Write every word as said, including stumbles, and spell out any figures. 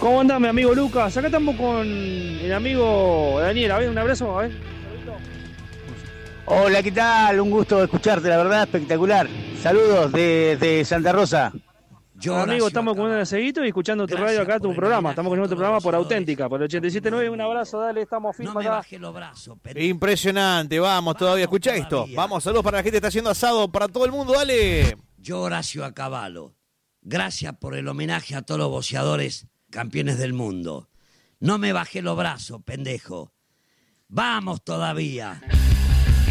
¿Cómo andás, mi amigo Lucas? Acá estamos con el amigo Daniel. A ver, un abrazo, a ver. Hola, ¿qué tal? Un gusto escucharte, la verdad, espectacular. Saludos de, de Santa Rosa. Yo, amigo, estamos comiendo el aceguito y escuchando tu radio acá, tu programa. Estamos con tu programa por Auténtica, por el ochenta y siete nueve. Un abrazo, dale, estamos firmes no me acá. bajé los brazos, pero... Impresionante, vamos todavía. Escuchá esto. Vamos, saludos para la gente que está haciendo asado, para todo el mundo, dale. Yo, Horacio Acabalo, gracias por el homenaje a todos los boxeadores campeones del mundo. No me bajé los brazos, pendejo. Vamos todavía.